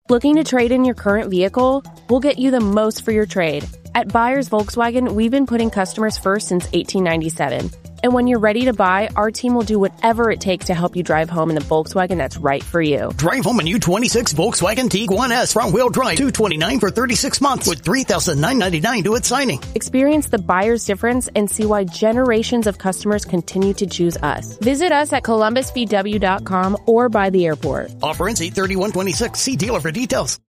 Looking to trade in your current vehicle? We'll get you the most for your trade. At Buyers Volkswagen, we've been putting customers first since 1897. And when you're ready to buy, our team will do whatever it takes to help you drive home in the Volkswagen that's right for you. Drive home a new 26 Volkswagen Tiguan S front-wheel drive, $229 for 36 months with $3,999 due at signing. Experience the buyer's difference and see why generations of customers continue to choose us. Visit us at columbusvw.com or by the airport. Offer ends 8/31/26. See dealer for details.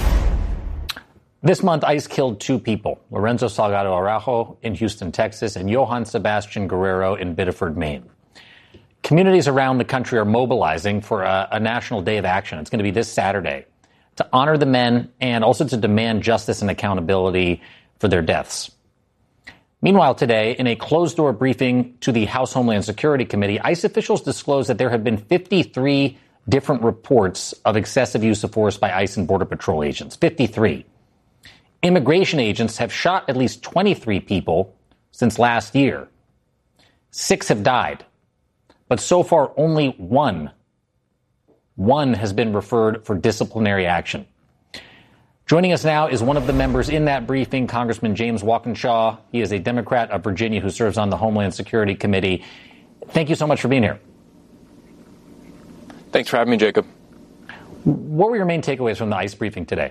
This month, ICE killed two people, Lorenzo Salgado Araujo in Houston, Texas, and Johann Sebastian Guerrero in Biddeford, Maine. Communities around the country are mobilizing for a national day of action. It's going to be this Saturday to honor the men and also to demand justice and accountability for their deaths. Meanwhile, today, in a closed-door briefing to the House Homeland Security Committee, ICE officials disclosed that there have been 53 different reports of excessive use of force by ICE and Border Patrol agents. 53. Immigration agents have shot at least 23 people since last year. 6 have died. But so far, only one has been referred for disciplinary action. Joining us now is one of the members in that briefing, Congressman James Walkinshaw. He is a Democrat of Virginia who serves on the Homeland Security Committee. Thank you so much for being here. Thanks for having me, Jacob. What were your main takeaways from the ICE briefing today?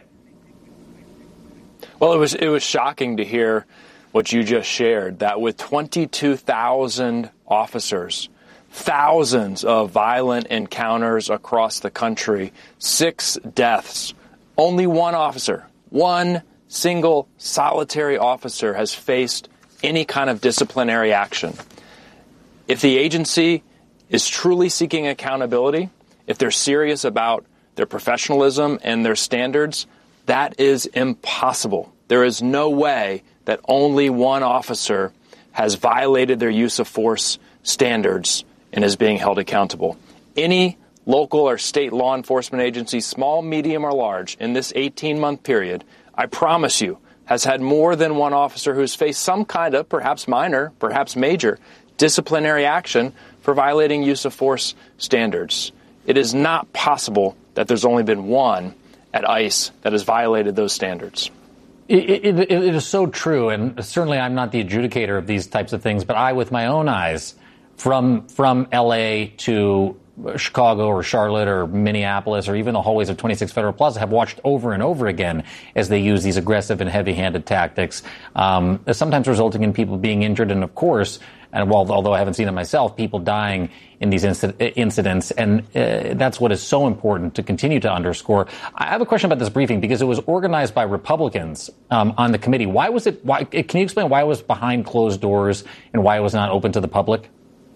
Well, it was shocking to hear what you just shared, that with 22,000 officers, thousands of violent encounters across the country, 6 deaths, only one officer, one single solitary officer has faced any kind of disciplinary action. If the agency is truly seeking accountability, if they're serious about their professionalism and their standards, that is impossible. There is no way that only one officer has violated their use of force standards and is being held accountable. Any local or state law enforcement agency, small, medium, or large, in this 18-month period, I promise you, has had more than one officer who's faced some kind of, perhaps minor, perhaps major, disciplinary action for violating use of force standards. It is not possible that there's only been one at ICE that has violated those standards. It is so true, and certainly I'm not the adjudicator of these types of things, but I, with my own eyes, from L.A. to Chicago or Charlotte or Minneapolis or even the hallways of 26 Federal Plaza, have watched over and over again as they use these aggressive and heavy-handed tactics, sometimes resulting in people being injured and, of course, and although I haven't seen it myself, people dying in these incidents. And that's what is so important to continue to underscore. I have a question about this briefing because it was organized by Republicans on the committee. Can you explain why it was behind closed doors and why it was not open to the public?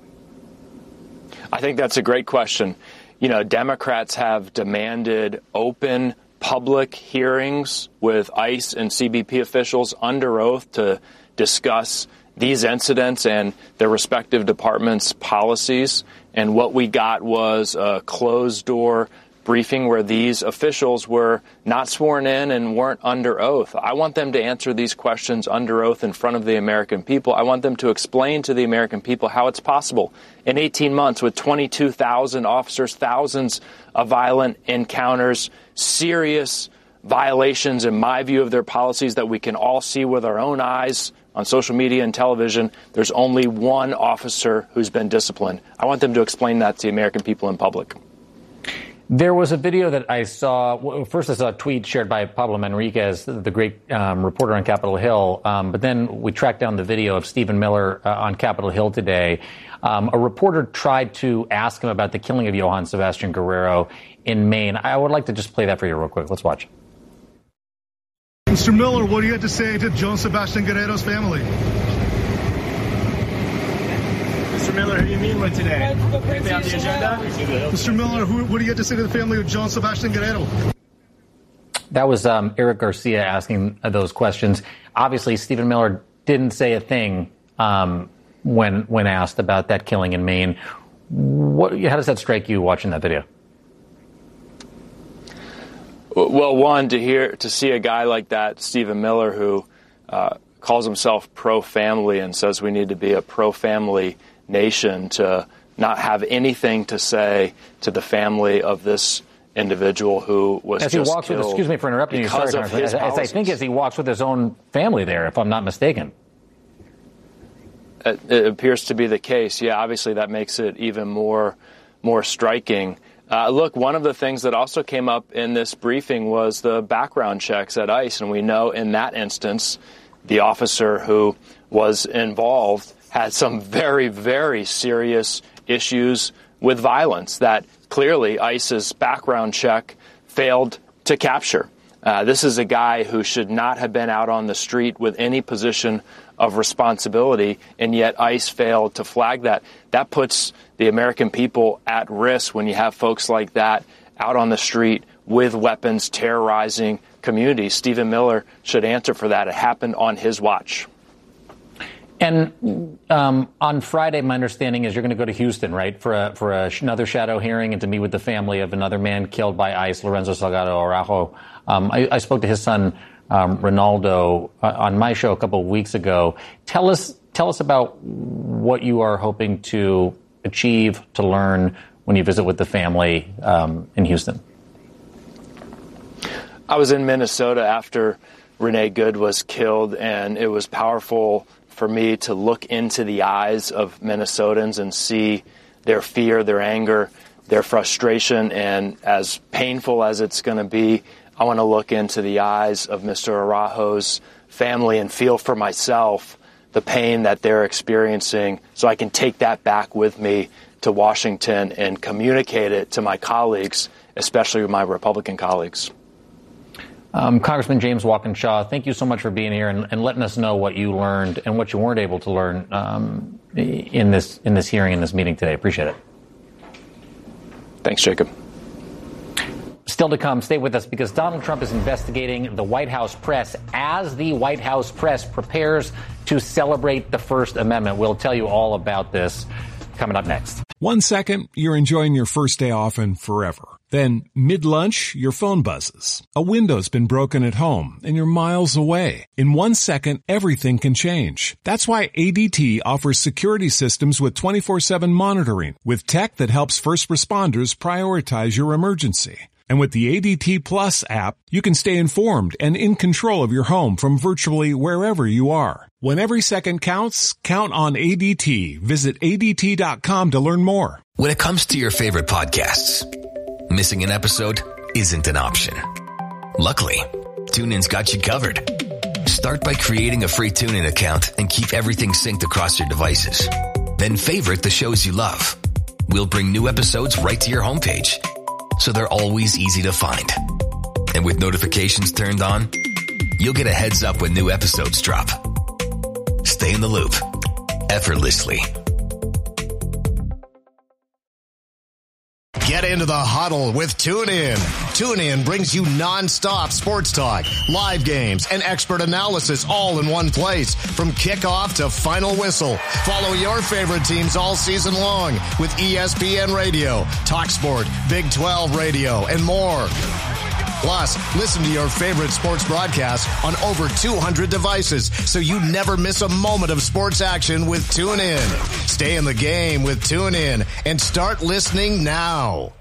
I think that's a great question. You know, Democrats have demanded open public hearings with ICE and CBP officials under oath to discuss these incidents and their respective departments' policies. And what we got was a closed-door briefing where these officials were not sworn in and weren't under oath. I want them to answer these questions under oath in front of the American people. I want them to explain to the American people how it's possible in 18 months with 22,000 officers, thousands of violent encounters, serious violations, in my view, of their policies that we can all see with our own eyes on social media and television. There's only one officer who's been disciplined. I want them to explain that to the American people in public. There was a video that I saw. First, I saw a tweet shared by Pablo Manriquez, the great reporter on Capitol Hill. But then we tracked down the video of Stephen Miller on Capitol Hill today. A reporter tried to ask him about the killing of Johann Sebastian Guerrero in Maine. I would like to just play that for you real quick. Let's watch. Mr. Miller, what do you have to say to Johann Sebastian Guerrero's family? Mr. Miller, who are you meeting with today? Anything on the agenda? Mr. Miller, what do you have to say to the family of Johann Sebastian Guerrero? That was Eric Garcia asking those questions. Obviously, Stephen Miller didn't say a thing when asked about that killing in Maine. How does that strike you watching that video? Well, one, to see a guy like that, Stephen Miller, who calls himself pro-family and says we need to be a pro-family nation, to not have anything to say to the family of this individual who was as just he walks killed. With, excuse me for interrupting you, sorry, as I think as he walks with his own family there, if I'm not mistaken. It appears to be the case. Yeah, obviously that makes it even more striking. Look, one of the things that also came up in this briefing was the background checks at ICE, and we know in that instance the officer who was involved had some very, very serious issues with violence that clearly ICE's background check failed to capture. This is a guy who should not have been out on the street with any position of responsibility, and yet ICE failed to flag that. That puts the American people at risk when you have folks like that out on the street with weapons terrorizing communities. Stephen Miller should answer for that. It happened on his watch. And on Friday, my understanding is you're going to go to Houston, right, for another shadow hearing and to meet with the family of another man killed by ICE, Lorenzo Salgado Araujo. I spoke to his son, Ronaldo, on my show a couple of weeks ago. Tell us about what you are hoping to achieve, to learn when you visit with the family in Houston. I was in Minnesota after Renee Good was killed, and it was powerful for me to look into the eyes of Minnesotans and see their fear, their anger, their frustration, and as painful as it's going to be, I want to look into the eyes of Mr. Araujo's family and feel for myself the pain that they're experiencing so I can take that back with me to Washington and communicate it to my colleagues, especially my Republican colleagues. Congressman James Walkinshaw, thank you so much for being here and letting us know what you learned and what you weren't able to learn in this hearing, in this meeting today. Appreciate it. Thanks, Jacob. Still to come, stay with us because Donald Trump is investigating the White House press as the White House press prepares to celebrate the First Amendment. We'll tell you all about this coming up next. 1 second, you're enjoying your first day off and forever. Then, mid-lunch, your phone buzzes. A window's been broken at home, and you're miles away. In 1 second, everything can change. That's why ADT offers security systems with 24/7 monitoring, with tech that helps first responders prioritize your emergency. And with the ADT Plus app, you can stay informed and in control of your home from virtually wherever you are. When every second counts, count on ADT. Visit ADT.com to learn more. When it comes to your favorite podcasts, missing an episode isn't an option. Luckily, TuneIn's got you covered. Start by creating a free TuneIn account and keep everything synced across your devices. Then favorite the shows you love. We'll bring new episodes right to your homepage, so they're always easy to find. And with notifications turned on, you'll get a heads up when new episodes drop. Stay in the loop, effortlessly. Get into the huddle with TuneIn. TuneIn brings you nonstop sports talk, live games, and expert analysis all in one place. From kickoff to final whistle, follow your favorite teams all season long with ESPN Radio, TalkSport, Big 12 Radio, and more. Plus, listen to your favorite sports broadcasts on over 200 devices so you never miss a moment of sports action with TuneIn. Stay in the game with TuneIn and start listening now.